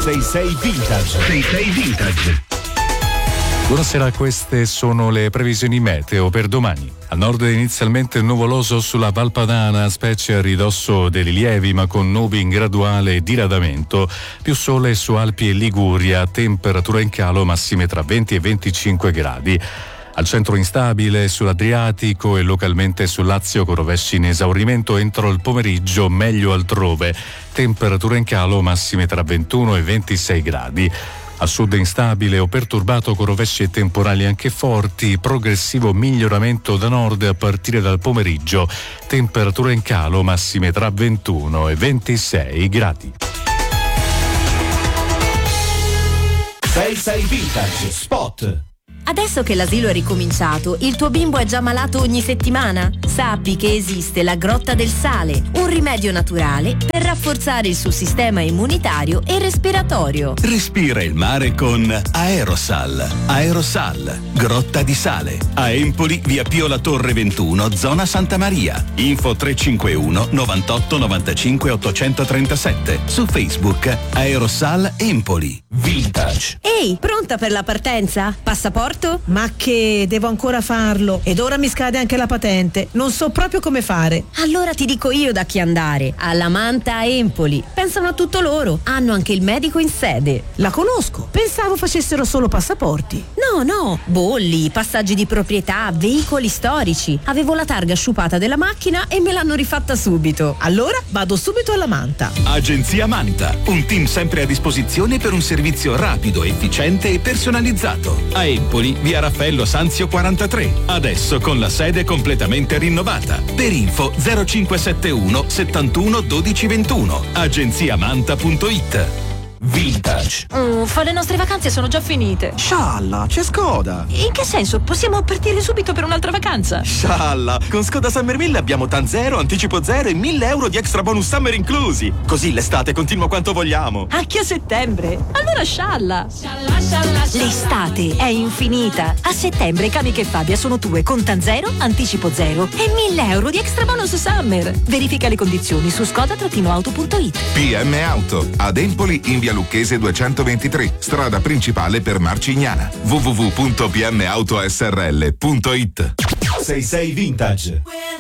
66 Vintage. 66 Vintage. Buonasera, queste sono le previsioni meteo per domani. Al nord inizialmente nuvoloso sulla Val Padana, specie a ridosso dei rilievi, ma con nubi in graduale diradamento. Più sole su Alpi e Liguria, temperatura in calo, massime tra 20 e 25 gradi. Al centro instabile sull'Adriatico e localmente sul Lazio con rovesci in esaurimento entro il pomeriggio, meglio altrove. Temperatura in calo, massime tra 21 e 26 gradi. A sud instabile o perturbato con rovesci e temporali anche forti, progressivo miglioramento da nord a partire dal pomeriggio, temperatura in calo, massime tra 21 e 26 gradi. 66 Vintage Spot. Adesso che l'asilo è ricominciato, il tuo bimbo è già malato ogni settimana? Sappi che esiste la Grotta del Sale, un rimedio naturale per rafforzare il suo sistema immunitario e respiratorio. Respira il mare con Aerosal. Aerosal, Grotta di Sale. A Empoli, via Pio La Torre 21, zona Santa Maria. Info 351 98 95 837. Su Facebook Aerosal Empoli. Vintage. Ehi, pronta per la partenza? Passaporto? Ma che devo ancora farlo? Ed ora mi scade anche la patente. Non so proprio come fare. Allora ti dico io da chi andare. Alla Manta a Empoli. Pensano a tutto loro. Hanno anche il medico in sede. La conosco. Pensavo facessero solo passaporti. No. Bolli, passaggi di proprietà, veicoli storici. Avevo la targa sciupata della macchina e me l'hanno rifatta subito. Allora vado subito alla Manta. Agenzia Manta. Un team sempre a disposizione per un servizio rapido, efficiente e personalizzato. A Empoli, via Raffaello Sanzio 43. Adesso con la sede completamente rinnovata. Per info 0571 71 12 21. agenziamanta.it. Vintage. Uffa, le nostre vacanze sono già finite. Scialla, c'è Skoda. In che senso? Possiamo partire subito per un'altra vacanza? Scialla, con Skoda Summer 1000 abbiamo TAN 0, anticipo 0 e 1.000 euro di extra bonus summer inclusi. Così l'estate continua quanto vogliamo. Anche a settembre? Allora scialla. L'estate è infinita. A settembre Camica e Fabia sono tue con TAN 0, anticipo 0 e 1.000 euro di extra bonus summer. Verifica le condizioni su skoda-auto.it. PM Auto, ad Empoli in via Lucchese 223, strada principale per Marcignana. www.pmautosrl.it. 66 Vintage.